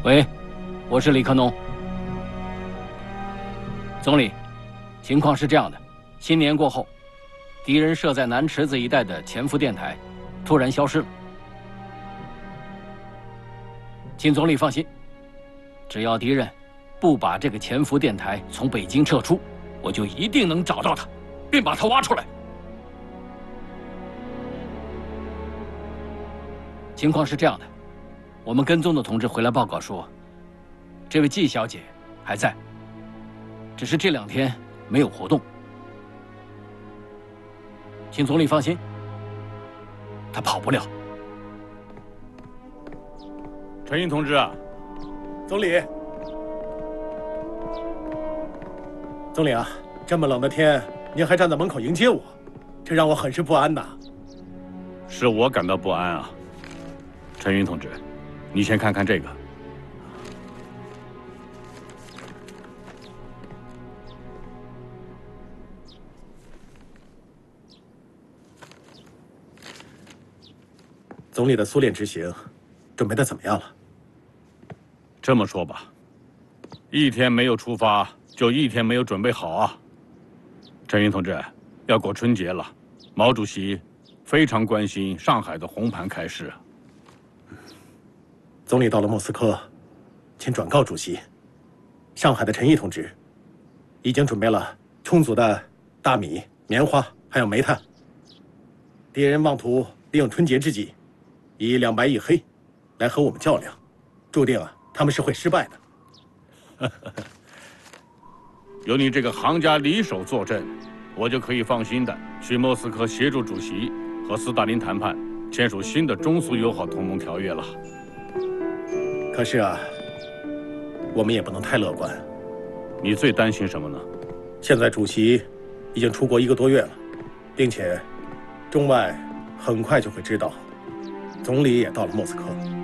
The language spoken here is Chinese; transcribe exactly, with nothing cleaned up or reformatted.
喂，我是李克农。总理，情况是这样的：新年过后，敌人设在南池子一带的潜伏电台突然消失了。请总理放心，只要敌人不把这个潜伏电台从北京撤出，我就一定能找到他，并把他挖出来。情况是这样的。 我们跟踪的同志回来报告说，这位季小姐还在，只是这两天没有活动。请总理放心，她跑不了。 陈毅同志啊， 总理，总理啊，这么冷的天，您还站在门口迎接我，这让我很是不安呐。 是我感到不安啊，陈云同志。 你先看看这个， 总理的苏联之行准备的怎么样了？ 这么说吧，一天没有出发，就一天没有准备好啊。陈云同志，要过春节了，毛主席非常关心上海的红盘开市。 总理到了莫斯科，请转告主席，上海的陈毅同志已经准备了充足的大米、棉花，还有煤炭。敌人妄图利用春节之际，以两白一黑来和我们较量，注定啊他们是会失败的。 有你这个行家里手坐镇，我就可以放心的去莫斯科协助主席和斯大林谈判，签署新的中苏友好同盟条约了。 可是啊，我们也不能太乐观。 你最担心什么呢？ 现在主席已经出国一个多月了，并且中外很快就会知道，总理也到了莫斯科。